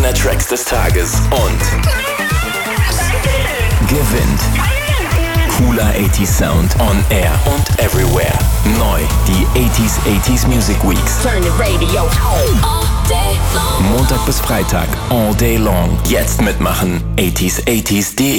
mehr Tracks des Tages und gewinnt cooler 80s Sound on Air und Everywhere. Neu, die 80s Music Weeks. Turn the radio on. All day long. Montag bis Freitag, all day long. Jetzt mitmachen, 80s.de